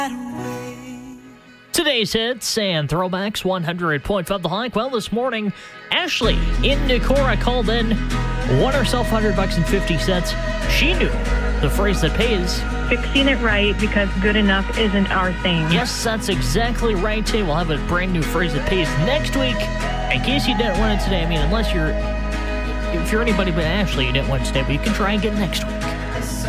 Today's hits and throwbacks, 100.5 The Hike. Well, this morning, Ashley in Decorah called in, won herself $100.50. She knew the phrase that pays. Fixing it right because good enough isn't our thing. Yes, that's exactly right, Tay. We'll have a brand new phrase that pays next week. In case you didn't win it today, I mean, if you're anybody but Ashley, you didn't win it today, but you can try again next week.